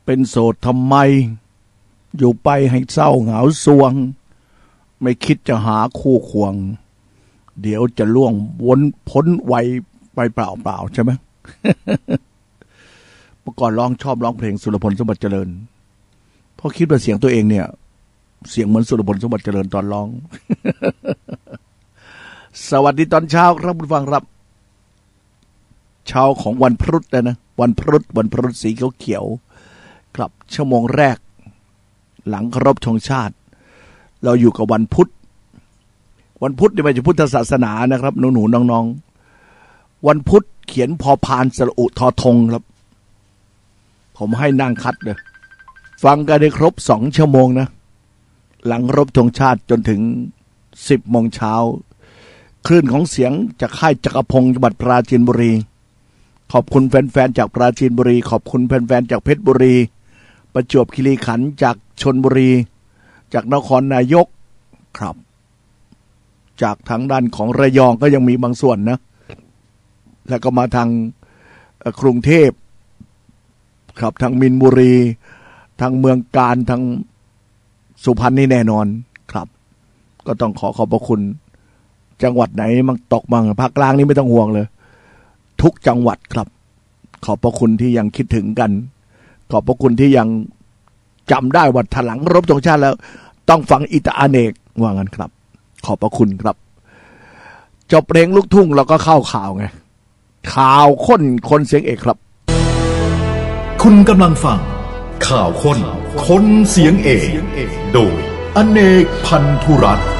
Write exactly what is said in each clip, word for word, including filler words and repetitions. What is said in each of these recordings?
เป็นโสดทำไมอยู่ไปให้เศร้าเหงาซวงไม่คิดจะหาคู่ควงเดี๋ยวจะล่วงวนพ้นวัยไปเปล่าๆใช่ไหม เมื่อก่อนร้องชอบร้องเพลงสุรพลสมบัติเจริญเพราะคิดว่าเสียงตัวเองเนี่ยเสียงเหมือนสุรพลสมบัติเจริญตอนร้อง สวัสดีตอนเช้าครับคุณฟังครับเช้าของวันพุธนะวันพุธวันพุธสีเขียวๆครับชั่วโมงแรกหลังเคารพธงชาติเราอยู่กับวันพุธวันพุธนี่ไม่ใช่พุทธศาสนานะครับหนูๆน้องๆวันพุธเขียนพอพานสระอุทอธงครับผมให้นั่งคัดเลยฟังกันได้ครบสองชั่วโมงนะหลังเคารพธงชาติจนถึงสิบโมงเช้าคลื่นของเสียงจากค่ายจักรพงศ์จังหวัดปราจีนบุรีขอบคุณแฟนๆจากปราจีนบุรีขอบคุณแฟนๆจากเพชรบุรีประจวบคีรีขันธ์จากชลบุรีจากนครนายกครับจากทางด้านของระยองก็ยังมีบางส่วนนะแล้วก็มาทางกรุงเทพครับทางมินบุรีทางเมืองการทางสุพรรณนี่แน่นอนครับก็ต้องขอขอบพระคุณจังหวัดไหนมันตกบ้างภาคกลางนี่ไม่ต้องห่วงเลยทุกจังหวัดครับขอบพระคุณที่ยังคิดถึงกันขอบพระคุณที่ยังจำได้ว่าถลังรบธงชาติแล้วต้องฟังอิตาอเนกว่างั้นครับขอบพระคุณครับจบเพลงลูกทุ่งเราก็เข้าข่าวไงข่าวค้นคนเสียงเอกครับคุณกำลังฟังข่าวค้นคนเสียงเอกโดยอเนกพันธุรัตน์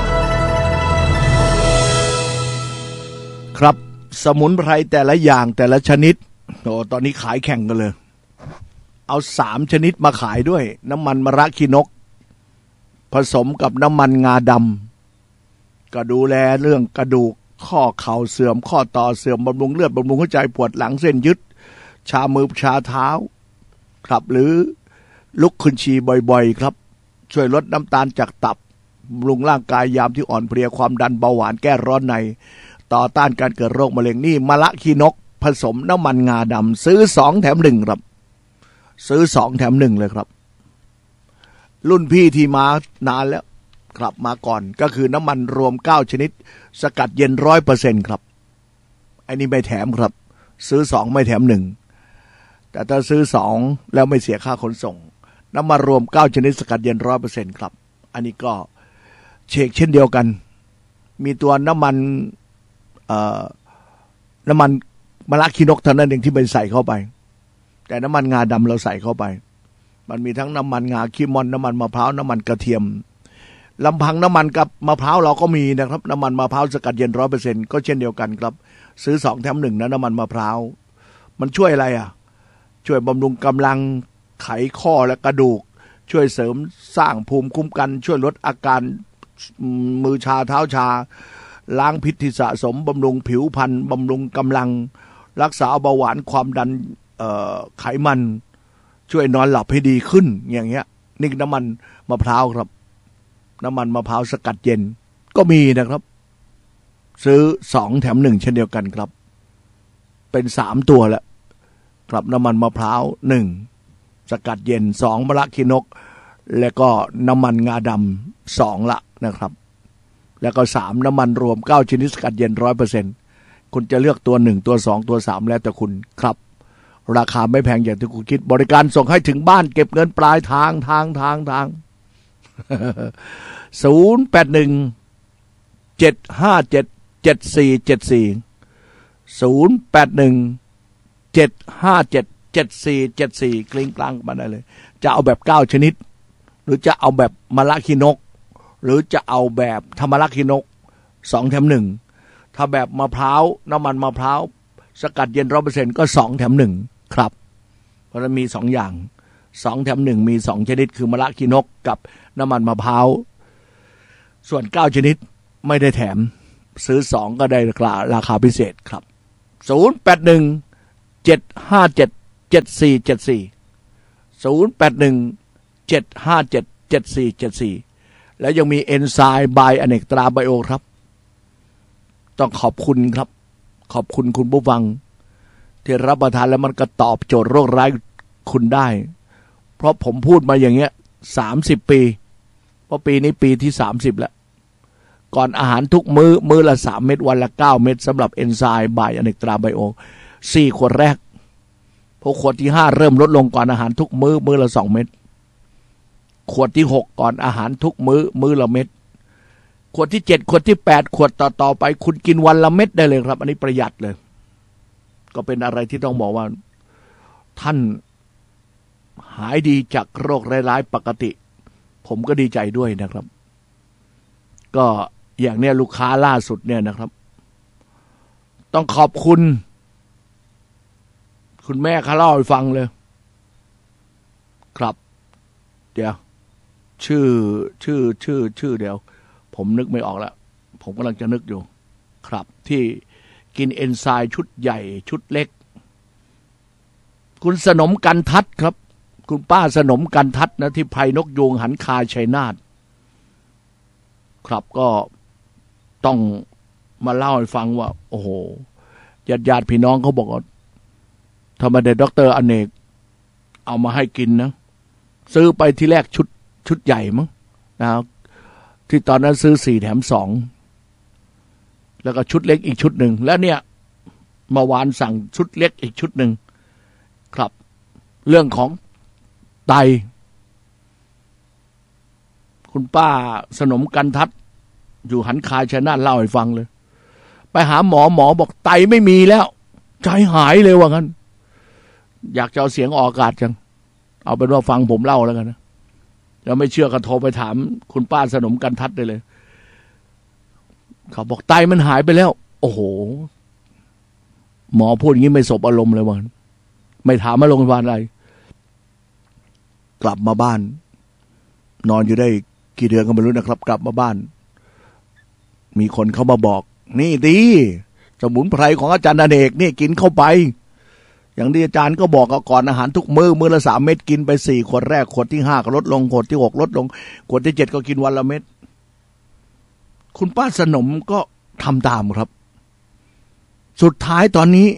ครับสมุนไพรแต่ละอย่างแต่ละชนิดโอ้ตอนนี้ขายแข่งกันเลยเอาสามชนิดมาขายด้วยน้ำมันมะระขี้นกผสมกับน้ำมันงาดำก็ดูแลเรื่องกระดูกข้อเข่าเสื่อมข้อต่อเสื่อมบำรุงเลือดบำรุงหัวใจปวดหลังเส้นยึดชามือชาเท้าครับหรือลุกขึ้นฉี่บ่อยๆครับช่วยลดน้ำตาลจากตับบำรุงร่างกายยามที่อ่อนเพลียความดันเบาหวานแก้ร้อนในต่อต้านการเกิดโรคมะเร็งนี่มะระขี้นกผสมน้ำมันงาดำซื้อสองแถมหนึ่งครับซื้อสองแถมหนึ่งเลยครับรุ่นพี่ที่มานานแล้วครับมาก่อนก็คือน้ำมันรวมเก้าชนิดสกัดเย็นร้อยเปอร์เซ็นต์ครับไอ้นี่ไม่แถมครับซื้อสองไม่แถมหนึ่งแต่ถ้าซื้อสองแล้วไม่เสียค่าขนส่งน้ำมันรวมเก้าชนิดสกัดเย็นร้อยเปอร์เซ็นต์ครับอันนี้ก็เชคเช่นเดียวกันมีตัวน้ำมันเอ่อน้ำมันมะระขี้นกเท่านั้นเองที่ไปใส่เข้าไปแต่น้ำมันงาดำเราใส่เข้าไปมันมีทั้งน้ำมันงาขี้มอนน้ำมันมะพร้าวน้ำมันกระเทียมลำพังน้ำมันกับมะพร้าวเราก็มีนะครับน้ำมันมะพร้าวสกัดเย็นร้อยเปอร์เซ็นต์ก็เช่นเดียวกันครับซื้อสองแถมหนึ่งนะน้ำมันมะพร้าวมันช่วยอะไรอ่ะช่วยบำรุงกำลังไขข้อและกระดูกช่วยเสริมสร้างภูมิคุ้มกันช่วยลดอาการมือชาเท้าชาล้างพิษที่สะสมบำรุงผิวพรรณบำรุงกำลังรักษาเบาหวานความดันไขมันช่วยนอนหลับให้ดีขึ้นอย่างเงี้ยนี่น้ำมันมะพร้าวครับน้ำมันมะพร้าวสกัดเย็นก็มีนะครับซื้อสองแถมหนึ่งเช่นเดียวกันครับเป็นสามตัวแล้วครับน้ำมันมะพร้าวหนึ่งสกัดเย็นสองมะระขี้นกแล้วก็น้ำมันงาดำสองละนะครับแล้วก็สามน้ำมันรวมเก้าชนิดสกัดเย็นร้อยเปอร์เซ็นต์คุณจะเลือกตัวหนึ่งตัวสองตัวสามแล้วแต่คุณครับราคาไม่แพงอย่างที่คุณคิดบริการส่งให้ถึงบ้านเก็บเงินปลายทางทางทางทางศูนย์แปดหนึ่งเจ็ดห้าเจ็ดเจ็ดสี่เจ็ดสี่ศูนย์แปดหนึ่งเจ็ดห้าเจ็ดเจ็ดสี่เจ็ดสี่กลิ้งกลางมาได้เลยจะเอาแบบเก้าชนิดหรือจะเอาแบบมะระขี้นกหรือจะเอาแบบธรรมะระขี้นกสองแถมหนึ่งถ้าแบบมะพร้าวน้ำมันมะพร้าวสกัดเย็นร้อยเปอร์เซ็นต์ก็สองแถมหนึ่งครับเพราะมันมีสองอย่างสองแถมหนึ่งมีสองชนิดคือมะระขี้นกกับน้ำมันมะพร้าวส่วนเก้าชนิดไม่ได้แถมซื้อสองก็ได้ราคาพิเศษครับศูนย์แปดหนึ่งเจ็ดห้าเจ็ดเจ็ดสี่เจ็ดสี่ศูนย์แปดหนึ่งเจ็ดห้าเจ็ดเจ็ดสี่เจ็ดสี่แล้วยังมีเอนไซม์ไบอเนกตราไบโอครับต้องขอบคุณครับขอบคุณคุณผู้ฟังที่รับประทานแล้วมันก็ตอบโจทย์โรคร้ายคุณได้เพราะผมพูดมาอย่างเงี้ยสามสิบปีเพราะปีนี้ปีที่สามสิบแล้วก่อนอาหารทุกมือ้อมื้อละสามเม็ดวันละเก้าเม็ดสำหรับเอนไซม์ไบอเนกตราไบโอสี่ขวดแรกพอขวดที่ห้าเริ่มลดลงก่อนอาหารทุกมือ้อมื้อละสองเม็ดขวดที่หกก่อนอาหารทุกมือ้อมื้อละเม็ดขวดที่เจ็ดขวดที่แปดขวดต่อต่อไปคุณกินวันละเม็ดได้เลยครับอันนี้ประหยัดเลยก็เป็นอะไรที่ต้องบอกว่าท่านหายดีจากโรคร้ายๆปกติผมก็ดีใจด้วยนะครับก็อย่างเนี้ยลูกค้าล่าสุดเนี่ยนะครับต้องขอบคุณคุณแม่เขาเล่าให้ฟังเลยครับเดี๋ยวชื่อชื่อชื่อชื่อเดี๋ยวผมนึกไม่ออกแล้วผมกำลังจะนึกอยู่ครับที่กินเอนไซม์ชุดใหญ่ชุดเล็กคุณสนมกันทัศน์ครับคุณป้าสนมกันทัศน์นะที่ไพรนกยูงหันคาชัยนาทครับก็ต้องมาเล่าให้ฟังว่าโอ้โหญาติญาติพี่น้องเขาบอกว่าทำไมเด็กด็อกเตอร์อเนกเอามาให้กินนะซื้อไปที่แรกชุดชุดใหญ่มั้งนะครับที่ตอนนั้นซื้อสี่แถมสองแล้วก็ชุดเล็กอีกชุดหนึ่งแล้วเนี่ยเมื่อวานสั่งชุดเล็กอีกชุดหนึ่งครับเรื่องของไตคุณป้าสนมกันทัศน์อยู่หันคาชัยนาทเล่าให้ฟังเลยไปหาหมอหมอบอกไตไม่มีแล้วใจหายเลยว่างั้นอยากจะเอาเสียงออกอากาศจังเอาเป็นว่าฟังผมเล่าแล้วกันนะแล้วไม่เชื่อก็โทรไปถามคุณป้าสนมกันทัศน์ได้เลยเขาบอกไตมันหายไปแล้วโอ้โหหมอพูดอย่างนี้ไม่สบอารมณ์เลยว่าไม่ถามมาโรงพยาบาลอะไรกลับมาบ้านนอนอยู่ได้กี่เดือนก็ไม่รู้นะครับ กลับมาบ้านมีคนเข้ามาบอกนี่ดีสมุนไพรของอาจารย์อเนกนี่กินเข้าไปอย่างที่อาจารย์ก็บอกก่อนอาหารทุกมือ้อมื้อละสามเม็ดกินไปสี่ขวดแรกขวดที่ห้าก็ลดลงขวดที่หกลดลงขวดที่เจ็ดก็กินวันละเม็ดคุณป้าสนมก็ทำตามครับสุดท้ายตอนนี้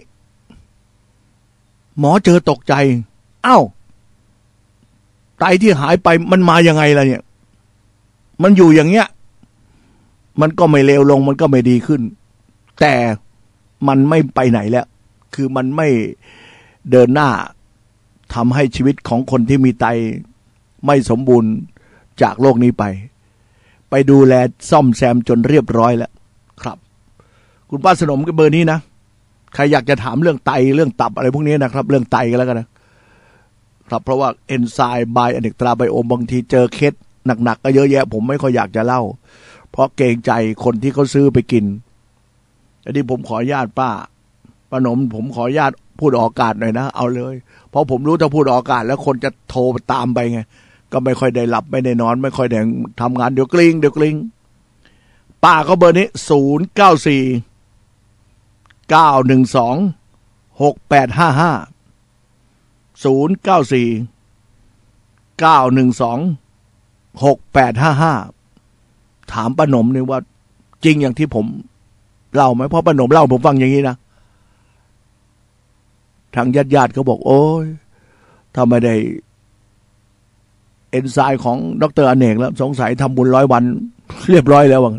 หมอเจอตกใจอ้าวไตที่หายไปมันมายังไงล่ะเนี่ยมันอยู่อย่างเงี้ยมันก็ไม่เลวลงมันก็ไม่ดีขึ้นแต่มันไม่ไปไหนแล้วคือมันไม่เดินหน้าทำให้ชีวิตของคนที่มีไตไม่สมบูรณ์จากโลกนี้ไปไปดูแลซ่อมแซมจนเรียบร้อยแล้วครับคุณป้าสนมก็เบอร์นี้นะใครอยากจะถามเรื่องไตเรื่องตับอะไรพวกนี้นะครับเรื่องไตกันแล้วกันนะครับเพราะว่าเอนไซม์ไบอเนกตราไบโอมบางทีเจอเคสหนักๆก็เยอะแยะผมไม่ค่อยอยากจะเล่าเพราะเกรงใจคนที่เขาซื้อไปกินอันนี้ผมขออนุญาตป้าป้าหนมผมขออนุญาตพูดออกอากาศหน่อยนะเอาเลยเพราะผมรู้ถ้าพูดออกอากาศแล้วคนจะโทรตามไปไงก็ไม่ค่อยได้หลับไม่ได้นอนไม่ค่อยได้ทำงานเดี๋ยวกลิ้งเดี๋ยวกลิ้งป้าเขาเบอร์นี้ศูนย์เก้าสี่เก้าหนึ่งสองหกแปดห้าห้าศูนย์เก้าสี่เก้าหนึ่งสองหกแปดห้าห้าถามป้าหนมนี่ว่าจริงอย่างที่ผมเล่าไหมเพราะป้าหนมเล่าผมฟังอย่างนี้นะทางญาติญาติเขาบอกโอ้ยถ้าไม่ได้เอนไซม์ของดร.อเนกแล้วสงสัยทำบุญร้อยวันเรียบร้อยแล้วว่า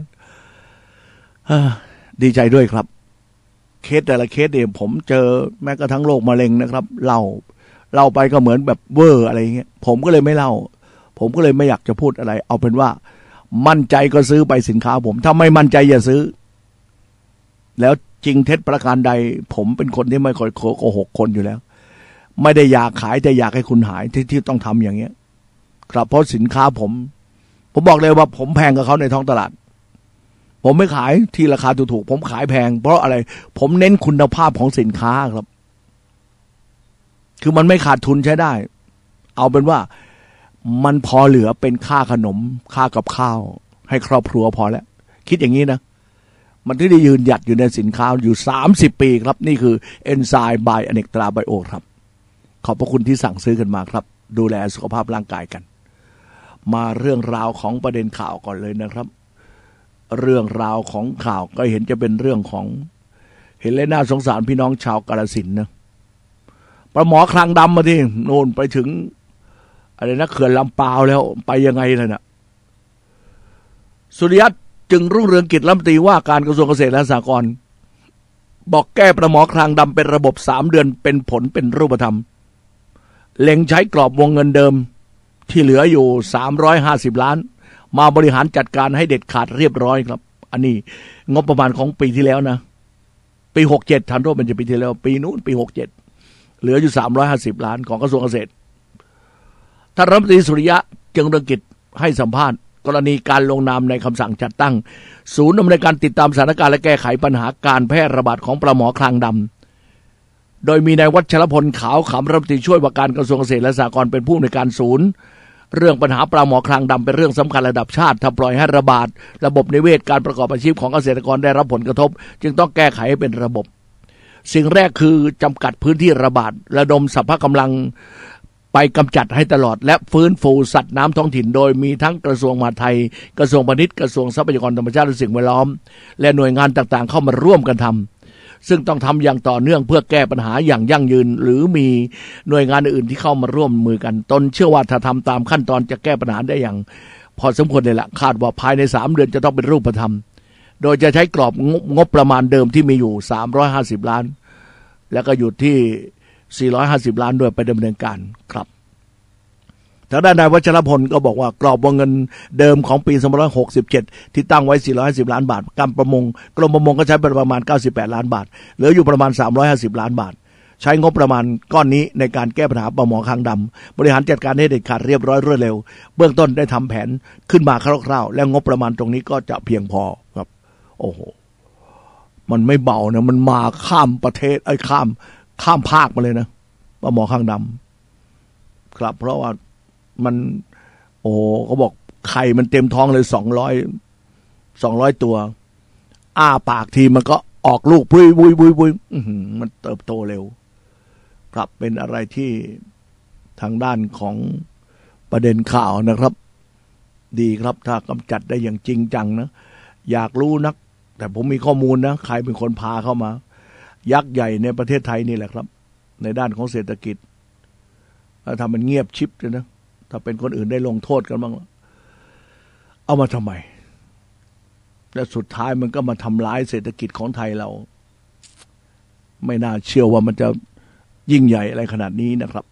ดีใจด้วยครับเคสแต่ละเคสเนี่ยผมเจอแม้กระทั่งโรคมะเร็งนะครับเล่าเล่าไปก็เหมือนแบบเวอร์อะไรเงี้ยผมก็เลยไม่เล่าผมก็เลยไม่อยากจะพูดอะไรเอาเป็นว่ามั่นใจก็ซื้อไปสินค้าผมถ้าไม่มั่นใจอย่าซื้อแล้วจริงเท็จประการใดผมเป็นคนที่ไม่ค่อยโกหกคนอยู่แล้วไม่ได้อยากขายแต่อยากให้คุณหายที่ที่ต้องทำอย่างเงี้ยครับเพราะสินค้าผมผมบอกเลยว่าผมแพงกว่าเขาในท้องตลาดผมไม่ขายที่ราคาถูกๆผมขายแพงเพราะอะไรผมเน้นคุณภาพของสินค้าครับคือมันไม่ขาดทุนใช้ได้เอาเป็นว่ามันพอเหลือเป็นค่าขนมค่ากับข้าวให้ครอบครัวพอแล้วคิดอย่างนี้นะมันที่ได้ยืนหยัดอยู่ในสินค้าอยู่สามสิบปีครับนี่คือเอนไซม์ไบอเนกตราไบโอครับขอบพระคุณที่สั่งซื้อกันมาครับดูแลสุขภาพร่างกายกันมาเรื่องราวของประเด็นข่าวก่อนเลยนะครับเรื่องราวของข่าวก็เห็นจะเป็นเรื่องของเห็นเลยน่าสงสารพี่น้องชาวกาฬสินธุ์นะปลาหมอคลังดำมาที่โน่นไปถึงอะไรนะเขื่อนลำปาวแล้วไปยังไงล่ะนะสุริยะจึงรุ่งเรืองกิจรัฐมนตรีว่าการกระทรวงเกษตรและสหกรณ์บอกแก้ประหมอคลังดำเป็นระบบสามเดือนเป็นผลเป็นรูปธรรมเล็งใช้กรอบวงเงินเดิมที่เหลืออยู่สามร้อยห้าสิบล้านมาบริหารจัดการให้เด็ดขาดเรียบร้อยครับอันนี้งบประมาณของปีที่แล้วนะปีหกเจ็ดทันโทษมันจะปีที่แล้วปีนู้นปีหกเจ็ดเหลืออยู่สามร้อยห้าสิบล้านของกระทรวงเกษตรท่านรัฐมนตรีสุริยะจึงเรืองกิจให้สัมภาษณ์กรณีการลงนามในคำสั่งจัดตั้งศูนย์อำนวยการติดตามสถานการณ์และแก้ไขปัญหาการแพร่ระบาดของปลาหมอคางดำโดยมีนายวัชรพลขาวขำรัฐมนตรีช่วยว่าการกระทรวงเกษตรและสหกรณ์เป็นผู้อำนวยการศูนย์เรื่องปัญหาปลาหมอคางดำเป็นเรื่องสำคัญระดับชาติถ้าปล่อยให้ระบาดระบบนิเวศการประกอบอาชีพของเกษตรกรได้รับผลกระทบจึงต้องแก้ไขให้เป็นระบบสิ่งแรกคือจำกัดพื้นที่ระบาดระดมสรรพกำลังไปกำจัดให้ตลอดและฟื้นฟูสัตว์น้ำท้องถิ่นโดยมีทั้งกระทรวงมหาดไทยกระทรวงพาณิชย์กระทรวงทรัพยากรธรรมชาติและสิ่งแวดล้อมและหน่วยงานต่างๆเข้ามาร่วมกันทำซึ่งต้องทำอย่างต่อเนื่องเพื่อแก้ปัญหาอย่างยั่งยืนหรือมีหน่วยงานอื่นที่เข้ามาร่วมมือกันตนเชื่อว่าถ้าทำตามขั้นตอนจะแก้ปัญหาได้อย่างพอสมควรเลยละคาดว่าภายในสามเดือนจะต้องเป็นรูปธรรมโดยจะใช้กรอบงบประมาณเดิมที่มีอยู่สามร้อยห้าสิบล้านแล้วก็อยู่ที่สี่ร้อยห้าสิบล้านด้วยไปดำเนินการครับทางด้านนายวัชรพลก็บอกว่ากรอบวงเงินเดิมของปีสองพันห้าร้อยหกสิบเจ็ดที่ตั้งไว้สี่ร้อยห้าสิบล้านบาทกรมประมงกรมประมงก็ใช้ประมาณเก้าสิบแปดล้านบาทเหลืออยู่ประมาณสามร้อยห้าสิบล้านบาทใช้งบประมาณก้อนนี้ในการแก้ปัญหาปลาหมอคางดำบริหารจัดการให้เด็ดขาดเรียบร้อยรวดเร็วเบื้องต้นได้ทำแผนขึ้นมาคร่าวๆและงบประมาณตรงนี้ก็จะเพียงพอครับโอ้โหมันไม่เบานะมันมาข้ามประเทศไอ้ข้ามข้ามภาคมาเลยนะปลาหมอคางดำครับเพราะว่ามันโอ้เขาบอกไข่มันเต็มท้องเลยสองร้อยสองร้อยตัวอ้าปากทีมันก็ออกลูกปุ้ยปุ้ยปุ้ยปุ้ยมันเติบโตเร็วครับเป็นอะไรที่ทางด้านของประเด็นข่าวนะครับดีครับถ้ากำจัดได้อย่างจริงจังนะอยากรู้นักแต่ผมมีข้อมูลนะใครเป็นคนพาเข้ามายักษ์ใหญ่ในประเทศไทยนี่แหละครับในด้านของเศรษฐกิจแล้วทำมันเงียบชิบเลยนะถ้าเป็นคนอื่นได้ลงโทษกันบ้างเอามาทำไมและสุดท้ายมันก็มาทำร้ายเศรษฐกิจของไทยเราไม่น่าเชื่อว่ามันจะยิ่งใหญ่อะไรขนาดนี้นะครับ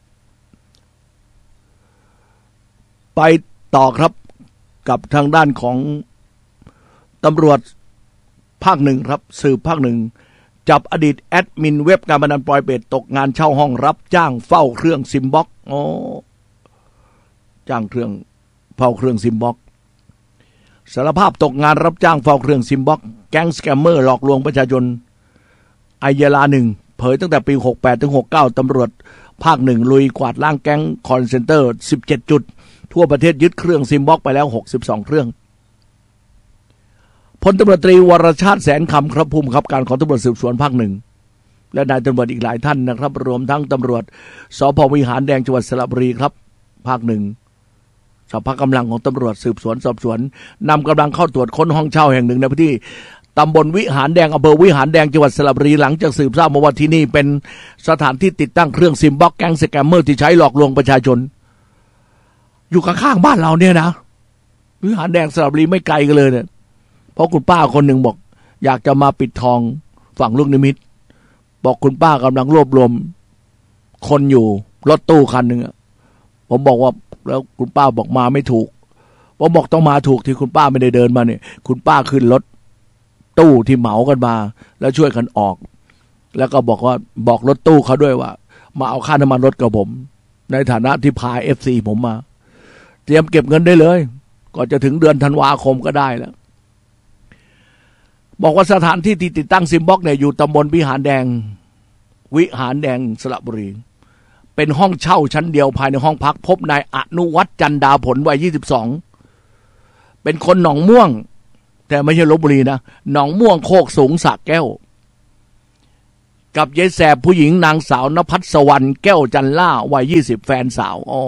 ไปต่อครับกับทางด้านของตำรวจภาคหนึ่งครับสืบภาคหนึ่งจับอดีตแอดมินเว็บการพนันปลอยเป็ดตกงานเช่าห้องรับจ้างเฝ้าเครื่องซิมบ็อกโอ้จ้างเครื่องเฝ้าเครื่องซิมบ็อกสารภาพตกงานรับจ้างเฝ้าเครื่องซิมบ็อกแก๊งสแกมเมอร์หลอกลวงประชาชนอายาลาหนึ่งเผยตั้งแต่ปีหกแปดถึงหกเก้าตำรวจภาคหนึ่งลุยกวาดล้างแก๊งคอนเซนเตอร์สิบเจ็ดจุดทั่วประเทศยึดเครื่องซิมบ็อกไปแล้วหกสิบสองเครื่องพลตำรวจตรีวรชาติแสนคำครับผู้บังคับการของตำรวจสืบสวนภาคหนึ่งและนายตำรวจอีกหลายท่านนะครับรวมทั้งตำรวจสภ.วิหารแดงจังหวัดสระบุรีครับภาคหนึ่งสภากำลังของตำรวจสืบสวนสอบสวนนำกำลังเข้าตรวจค้นห้องเช่าแห่งหนึ่งในพื้นที่ตำบลวิหารแดงอำเภอวิหารแดงจังหวัดสระบุรีหลังจากสืบทราบมาว่าที่นี่เป็นสถานที่ติดตั้งเครื่องซิมบ็อกแก๊งสแกมเมอร์ที่ใช้หลอกลวงประชาชนอยู่ข้างๆบ้านเราเนี่ยนะวิหารแดงสระบุรีไม่ไกลกันเลยเนี่ยเพราะคุณป้าคนหนึ่งบอกอยากจะมาปิดทองฝั่งลูกนิมิตบอกคุณป้ากำลังรวบรวมคนอยู่รถตู้คันหนึ่งผมบอกว่าแล้วคุณป้าบอกมาไม่ถูกผมบอกต้องมาถูกที่คุณป้าไม่ได้เดินมาเนี่ยคุณป้าขึ้นรถตู้ที่เหมากันมาแล้วช่วยกันออกแล้วก็บอกว่าบอกรถตู้เขาด้วยว่ามาเอาค่าน้ำมันรถกับผมในฐานะที่พา เอฟ ซี ผมมาเตรียมเก็บเงินได้เลยก่อนจะถึงเดือนธันวาคมก็ได้แล้วบอกว่าสถานที่ที่ติดตั้งซิมบ็อกเนี่ยอยู่ตำบลวิหารแดงวิหารแดงสระบุรีเป็นห้องเช่าชั้นเดียวภายในห้องพักพบนายอนุวัฒน์จันดาผลวัยยี่สิบสองเป็นคนหนองม่วงแต่ไม่ใช่ลพบุรีนะหนองม่วงโคกสูงสระแก้วกับยายแสบผู้หญิงนางสาวนภัสวรรณแก้วจันล่าวัยยี่สิบแฟนสาวอ๋อ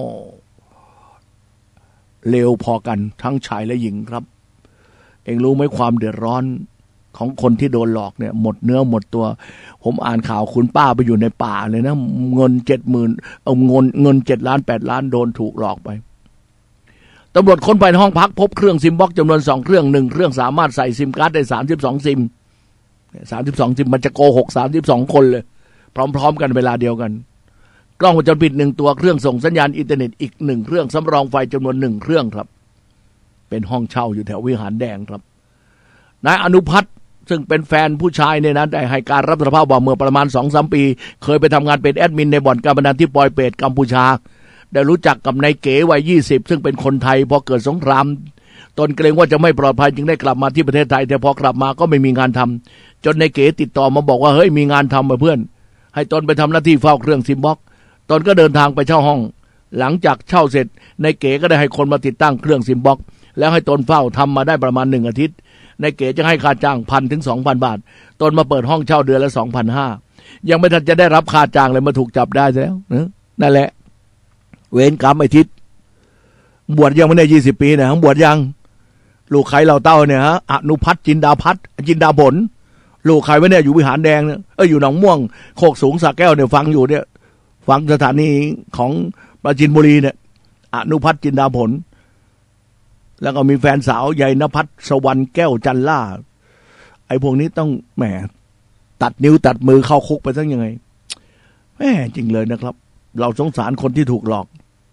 เลวพอกันทั้งชายและหญิงครับเองรู้ไหมความเดือดร้อนของคนที่โดนหลอกเนี่ยหมดเนื้อหมดตัวผมอ่านข่าวคุณป้าไปอยู่ในป่าเลยนะเงินเจ็ดหมื่นเอาเงินเงินเจ็ดล้านแปดล้านโดนถูกหลอกไปตำรวจค้นไปในห้องพักพบเครื่องซิมบ็อกซ์จำนวนสองเครื่องหนึ่งเครื่องสามารถใส่ซิมการ์ดได้สามสิบสองซิมสามสิบสองซิมมันจะโกหกสามสิบสองคนเลยพร้อมๆกันเวลาเดียวกันกล้องวงจรปิดหนึ่งตัวเครื่องส่งสัญญาณอินเทอร์เน็ตอีกหนึ่งเครื่องสำรองไฟจำนวนหนึ่งเครื่องครับเป็นห้องเช่าอยู่แถววิหารแดงครับนายอนุพัฒน์ซึ่งเป็นแฟนผู้ชายเนี่ยนะได้ให้การรับสารภาพว่าเมื่อประมาณ สองถึงสาม ปีเคยไปทำงานเป็นแอดมินในบ่อนการพนันที่ปอยเปตกัมพูชาได้รู้จักกับนายเก๋วัยยี่สิบซึ่งเป็นคนไทยพอเกิดสงครามตนเกรงว่าจะไม่ปลอดภัยจึงได้กลับมาที่ประเทศไทยแต่พอกลับมาก็ไม่มีงานทำจนนายเก๋ติดต่อมาบอกว่าเฮ้ยมีงานทำมาเพื่อนให้ตนไปทำหน้าที่เฝ้าเครื่องซิมบ็อกซ์ตนก็เดินทางไปเช่าห้องหลังจากเช่าเสร็จนายเก๋ก็ได้ให้คนมาติดตั้งเครื่องซิมบ็อกซ์แล้วให้ตนเฝ้าทำมาได้ประมาณหนึ่งอาทิตย์นายเก๋จะให้ค่าจ้างพันถึงสองพันบาทตนมาเปิดห้องเช่าเดือนละสองพันห้ายังไม่ทันจะได้รับค่าจ้างเลยมาถูกจับได้แล้วนั่นแหละเวรกรรมไอ้ทิศบวชยังไม่ได้ยี่สิบปีนะบวชยังลูกใครเราเต้าเนี่ยฮะอนุพัฒน์จินดาพัฒน์จินดาผลลูกใครวะเนี่ยอยู่วิหารแดงเนี่ยเอออยู่หนองม่วงโคกสูงสระแก้วเนี่ยฟังอยู่เนี่ยฟังสถานีของปราจีนบุรีเนี่ยอนุพัฒน์จินดาผลแล้วก็มีแฟนสาวใหญ่ณภัทรสวรรค์แก้วจันล่าไอ้พวกนี้ต้องแหมตัดนิ้วตัดมือเข้าคุกไปซะยังไงแหมจริงเลยนะครับเราสงสารคนที่ถูกหลอก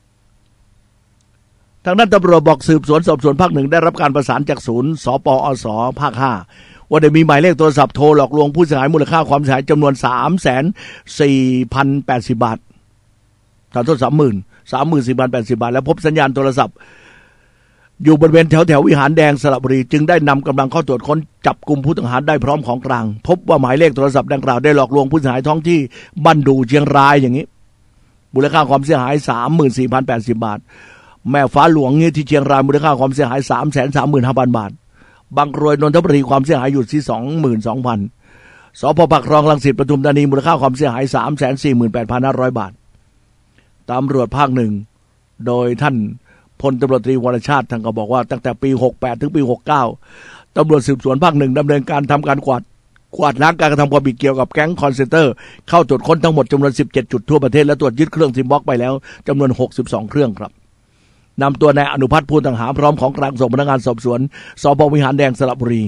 ทางด้านตำรวจบอกสืบสวนสอบสวนภาคหนึ่งได้รับการประสานจากศูนย์สปอสภาคห้าว่าได้มีหมายเลขโทรศัพท์โทรหลอกลวงผู้เสียหายมูลค่าความเสียหายจำนวน สามแสนสี่พันแปดสิบ บาทถอนโทษ สามหมื่น สามหมื่นสี่พันแปดสิบ บาทแล้วพบสัญญาณโทรศัพท์อยู่บริเวณแถวแถววิหารแดงสระบุรีจึงได้นำกำลังเข้าตรวจค้นจับกลุ่มผู้ต้องหาได้พร้อมของกลางพบว่าหมายเลขโทรศัพท์ดังกล่าวได้หลอกลวงผู้เสียหายท้องที่บันดูเชียงรายอย่างนี้มูลค่าความเสียหาย สามหมื่นสี่พันแปดสิบ บาทแม่ฟ้าหลวงเนี่ยที่เชียงรายมูลค่าความเสียหาย สามแสนสามหมื่นห้าพัน บาทบางกรวยนนทบุรีความเสียหายอยู่ที่ สองหมื่นสองพัน สพปากคลองรังสิตปทุมธานีมูลค่าความเสียหาย สามแสนสี่หมื่นแปดพันห้าร้อย บาทตำรวจภาคหนึ่งโดยท่านพลตำรวจตรีวรชาติท่านก็บอกว่าตั้งแต่ปีหกสิบแปดถึงปีหกสิบเก้าตำรวจสืบสวนภาคหนึ่งดำเนินการทำการกวาดกวาดล้างการกระทำความผิดเกี่ยวกับแก๊งคอนเซนเตอร์เข้าตรวจค้นทั้งหมดจำนวนสิบเจ็ดจุดทั่วประเทศและตรวจยึดเครื่องซิมบ็อกซ์ไปแล้วจำนวนหกสิบสองเครื่องครับนำตัวนายอนุพัฒน์ผู้ต้องหาพร้อมของกลางส่งพนักงานสอบสวนสพวิหารแดงสระบุรี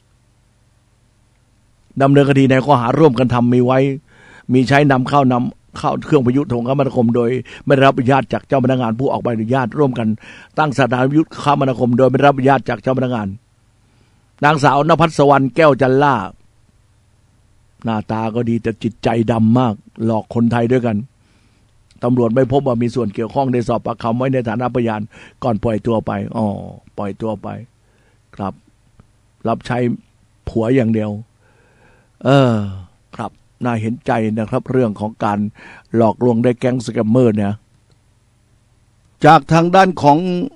ดำเนินคดีในข้อหาร่วมกันทำมีไว้มีใช้นำเข้านำเข้าเครื่องพยุโทรคมนาคมโดยไม่ได้รับอนุญาตจากเจ้าพนักงานผู้ออกใบอนุญาตร่วมกันตั้งสถานวิทยุคมนาคมโดยไม่ได้รับอนุญาตจากเจ้าพนักงานนางสาวนภัสสวรรค์แก้วจันล่าหน้าตาก็ดีแต่จิตใจดำมากหลอกคนไทยด้วยกันตำรวจไม่พบว่ามีส่วนเกี่ยวข้องได้สอบปากคำไว้ในฐานะพยานก่อนปล่อยตัวไปอ๋อปล่อยตัวไปครับรับใช้ผัวอย่างเดียวเออครับน่าเห็นใจนะครับเรื่องของการหลอกลวงได้แก๊งสแกมเมอร์เนี่ยจากทางด้านของ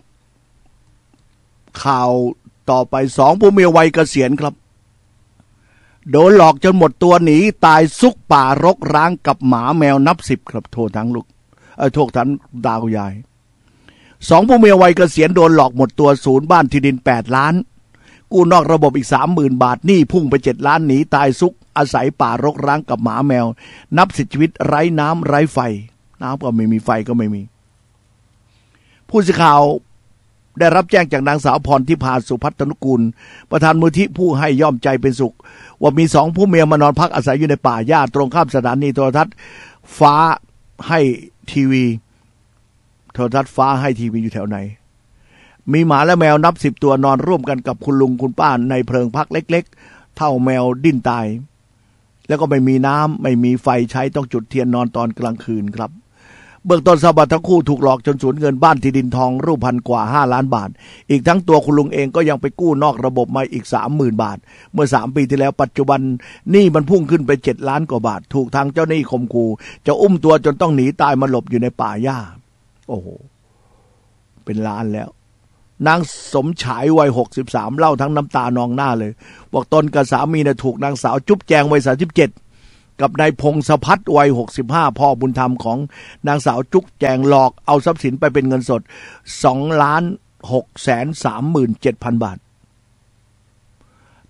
ข่าวต่อไปสองผู้มีวัยเกษียณครับโดนหลอกจนหมดตัวหนีตายซุกป่ารกร้างกับหมาแมวนับสิบครับโทษทั้งลูกเออโทษทั้งดาวยายสองผู้มีวัยเกษียณโดนหลอกหมดตัวศูนย์บ้านที่ดินแปดล้านกู้นอกระบบอีกสามหมื่นบาทหนี้พุ่งไปเจ็ดล้านหนีตายซุกอาศัยป่ารกร้างกับหมาแมวนับสิบชีวิตไร้น้ำไร้ไฟน้ำก็ไม่มีไฟก็ไม่มีผู้สื่อข่าวได้รับแจ้งจากนางสาวพรทิพาสุพัฒนุกูลประธานมูลที่ผู้ให้ย่อมใจเป็นสุขว่ามีสองผู้เมียมานอนพักอาศัยอยู่ในป่าหญ้าตรงข้ามสถานีโทรทัศน์ฟ้าให้ทีวีโทรทัศน์ฟ้าให้ทีวีอยู่แถวไหนมีหมาและแมวนับสิบตัวนอนร่วมกันกับคุณลุงคุณป้าในเพลิงพักเล็กๆเท่าแมวดิ้นตายแล้วก็ไม่มีน้ำไม่มีไฟใช้ต้องจุดเทียนนอนตอนกลางคืนครับเบื้องต้นทราบว่าทั้งคู่ถูกหลอกจนสูญเงินบ้านที่ดินทองรูปพันกว่าห้าล้านบาทอีกทั้งตัวคุณลุงเองก็ยังไปกู้นอกระบบมาอีก สามหมื่น บาทเมื่อสามปีที่แล้วปัจจุบันหนี้มันพุ่งขึ้นไปเจ็ดล้านกว่าบาทถูกทางเจ้าหนี้ข่มขู่จะอุ้มตัวจนต้องหนีตายมาหลบอยู่ในป่าหญ้าโอ้โหเป็นล้านแล้วนางสมฉายวัยหกสิบสามเล่าทั้งน้ำตานองหน้าเลยบอกตนกับสามีเนี่ยถูกนางสาวจุ๊บแจงวัยสามสิบเจ็ดกับนายพงศพัฒน์วัยหกสิบห้าพ่อบุญธรรมของนางสาวจุ๊บแจงหลอกเอาทรัพย์สินไปเป็นเงินสดสองล้านหกแสนสามหมื่นเจ็ดพันบาท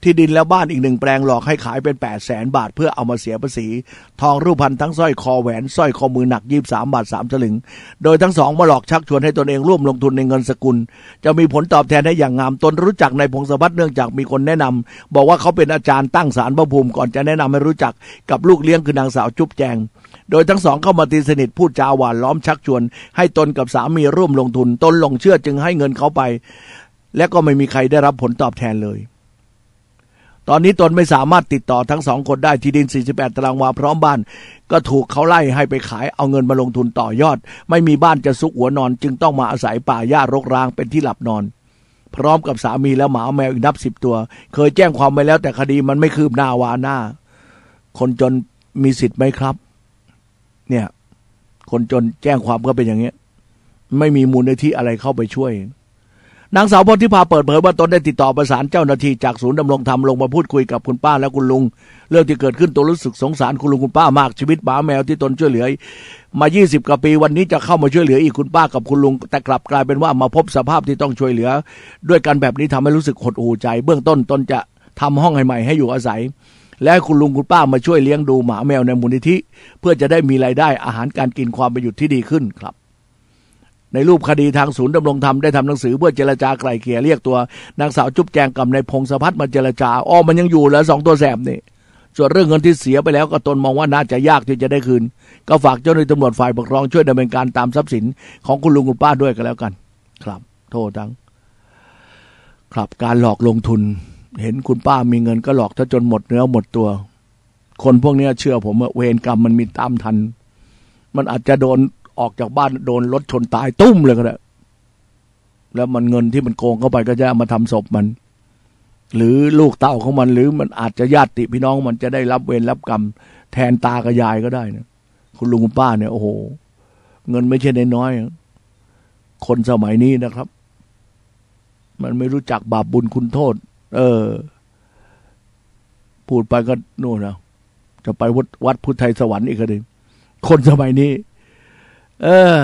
ที่ดินแล้วบ้านอีกหนึ่งแปลงหลอกให้ขายเป็นแปดแสนบาทเพื่อเอามาเสียภาษีทองรูปพรรณทั้งสร้อยคอแหวนสร้อยคอมือหนักยี่สิบสามบาทสามสลึงโดยทั้งสองมาหลอกชักชวนให้ตนเองร่วมลงทุนในเงินสกุลจะมีผลตอบแทนให้อย่างงามตนรู้จักในพงศพัฒน์เนื่องจากมีคนแนะนำบอกว่าเขาเป็นอาจารย์ตั้งศาลพระภูมิก่อนจะแนะนำให้รู้จักกับลูกเลี้ยงคือนางสาวจุ๊บแจงโดยทั้งสองเข้ามาตีสนิทพูดจาหวานล้อมชักชวนให้ตนกับสามีร่วมลงทุนตนหลงเชื่อจึงให้เงินเขาไปและก็ไม่มีใครได้รับผลตอบแทนเลยตอนนี้ตนไม่สามารถติดต่อทั้งสองคนได้ที่ดินสี่สิบแปดตารางวาพร้อมบ้านก็ถูกเขาไล่ให้ไปขายเอาเงินมาลงทุนต่อยอดไม่มีบ้านจะซุกหัวนอนจึงต้องมาอาศัยป่าหญ้ารกร้างเป็นที่หลับนอนพร้อมกับสามีและหมาแมวอีกนับสิบตัวเคยแจ้งความไปแล้วแต่คดีมันไม่คืบหน้าวาหน้าคนจนมีสิทธิ์ไหมครับเนี่ยคนจนแจ้งความก็เป็นอย่างเงี้ยไม่มีมูลนิธิอะไรเข้าไปช่วยนางสาวพรทิพาเปิดเผยว่าตนได้ติดต่อประสานเจ้าหน้าที่จากศูนย์ดำรงธรรมลงมาพูดคุยกับคุณป้าและคุณลุงเรื่องที่เกิดขึ้นตนรู้สึกสงสารคุณลุงคุณป้ามากชีวิตหมาแมวที่ตนช่วยเหลือมายี่สิบกว่าปีวันนี้จะเข้ามาช่วยเหลืออีกคุณป้ากับคุณลุงแต่กลับกลายเป็นว่ามาพบสภาพที่ต้องช่วยเหลือด้วยกันแบบนี้ทำให้รู้สึกหดหู่ใจเบื้องต้นตนจะทำห้องให้ใหม่ให้อยู่อาศัยและคุณลุงคุณป้ามาช่วยเลี้ยงดูหมาแมวในมูลนิธิเพื่อจะได้มีรายได้อาหารการกินความเป็นอยู่ที่ดีขึ้นครับในรูปคดีทางศูนย์ดำรงธรรมได้ทำหนังสือเพื่อเจรจาไกล่เกลี่ยเรียกตัวนางสาวจุ๊บแจงกับนายพงศพัฒน์มาเจรจาอ้อมันยังอยู่เหรอสองตัวแสบนี่ส่วนเรื่องเงินที่เสียไปแล้วก็ตนมองว่าน่าจะยากที่จะได้คืนก็ฝากเจ้าหน้าที่ตำรวจฝ่ายปกครองช่วยดำเนินการตามทรัพย์สินของคุณลุงคุณป้าด้วยกันแล้วกันครับโทษทั้งครับการหลอกลงทุนเห็นคุณป้ามีเงินก็หลอกถ้าจนหมดเนื้อหมดตัวคนพวกนี้เชื่อผมว่าเวรกรรมมันมีตามทันมันอาจจะโดนออกจากบ้านโดนรถชนตายตุ้มเลยก็ได้แล้วมันเงินที่มันโกงเข้าไปก็จะมาทำศพมันหรือลูกเต้าของมันหรือมันอาจจะญาติพี่น้องมันจะได้รับเวรรับกรรมแทนตากับยายก็ได้นะคุณลุงคุณป้าเนี่ยโอ้โหเงินไม่ใช่น้อยๆคนสมัยนี้นะครับมันไม่รู้จักบาปบุญคุณโทษเออพูดไปก็โน่นนะจะไปวัดวัดพุทธไทยสวรรค์อีกทีคนสมัยนี้เออ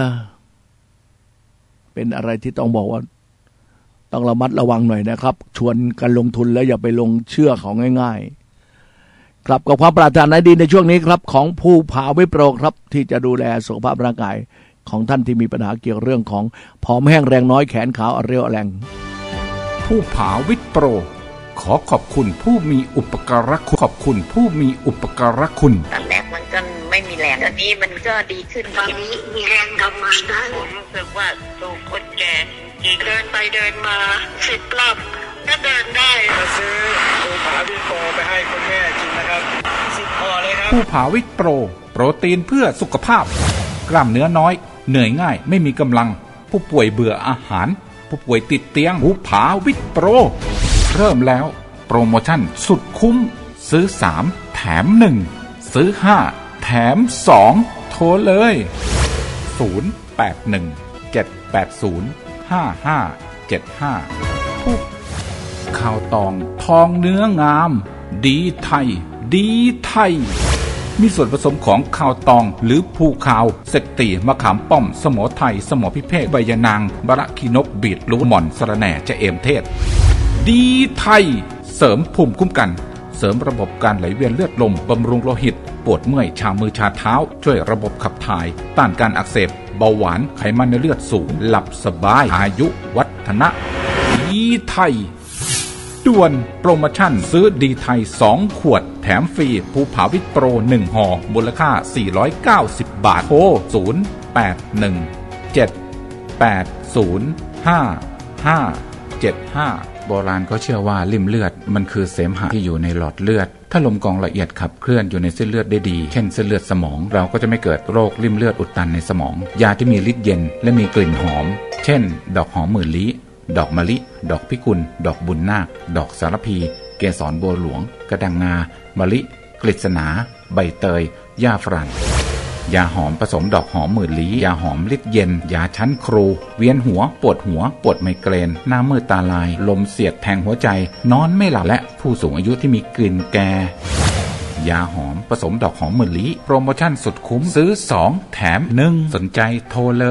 เป็นอะไรที่ต้องบอกว่าต้องระมัดระวังหน่อยนะครับชวนกันลงทุนแล้วอย่าไปลงเชื่อของง่ายๆครับกับความปรารถนาดีในช่วงนี้ครับของผู้ผาวิปโรครับที่จะดูแลสุขภาพร่างกายของท่านที่มีปัญหาเกี่ยวเรื่องของผอมแห้งแรงน้อยแขนขาวเรียวแรงผู้ผาวิปโรขอขอบคุณผู้มีอุปการะคุณขอบคุณผู้มีอุปการะคุณตอนแรกมันก็ไม่มีแรงตอนนี้มันก็ดีขึ้นตอนนี้มีแรงทำงานได้ผมรู้สึกว่าตัวคนแก่เดินไปเดินมาสิบรอบก็เดินได้มาซื้อผู้ผาวิปโรไปให้คุณแม่กินนะครับสิบพอเลยครับผู้ผาวิปโรโปรตีนเพื่อสุขภาพกล้ามเนื้อน้อยเหนื่อยง่ายไม่มีกำลังผู้ป่วยเบื่ออาหารผู้ป่วยติดเตียงผู้ผาวิปโรเริ่มแล้วโปรโมชั่นสุดคุ้มซื้อสามแถมหนึ่งซื้อห้าแถมสองโทรเลยศูนย์ แปด หนึ่ง เจ็ด แปด ศูนย์ ห้า ห้า เจ็ด ห้าผู้ข้าวตองทองเนื้องามดีไทยดีไทยมีส่วนผสมของข้าวตองหรือภูขาวเสกตีมะขามป้อมสมอไทยสมอพิเภกใบยะนางบะระขีนกบีดรูหม่อนสะระแหน่จะเอมเทศดีไทยเสริมภูมิคุ้มกันเสริมระบบการไหลเวียนเลือดลมบำรุงโลหิตปวดเมื่อยชามือชาเท้าช่วยระบบขับถ่ายต้านการอักเสบเบาหวานไขมันในเลือดสูงหลับสบายอายุวัฒนะดีไทยด่วนโปรโมชั่นซื้อดีไทยสองขวดแถมฟรีภูผาวิปโรหนึ่งห่อมูลค่าสี่ร้อยเก้าสิบบาทโทรศูนย์ แปด หนึ่ง เจ็ด แปด ศูนย์ ห้า ห้า เจ็ด ห้าโบราณเขาเชื่อว่าลิ่มเลือดมันคือเสมหะที่อยู่ในหลอดเลือดถ้าลมกรองละเอียดขับเคลื่อนอยู่ในเส้นเลือดได้ดีเช่นเส้นเลือดสมองเราก็จะไม่เกิดโรคลิ่มเลือดอุดตันในสมองยาที่มีฤทธิ์เย็นและมีกลิ่นหอมเช่นดอกหอมหมื่นลี้ดอกมะลิดอกพิกุลดอกบุญนาคดอกสารพีเกสรบัวหลวงกระดังงามะลิกฤษณาใบเตยหญ้าฝรั่งยาหอมผสมดอกหอมหมื่นลี้ยาหอมฤทธิ์เย็นยาชั้นครูเวียนหัวปวดหัวปวดไมเกรนหน้ามืดตาลายลมเสียดแทงหัวใจนอนไม่หลับและผู้สูงอายุที่มีกลิ่นแก่ยาหอมผสมดอกหอมหมื่นลี้โปรโมชั่นสุดคุ้มซื้อสองแถมหนึ่งสนใจโทรเลย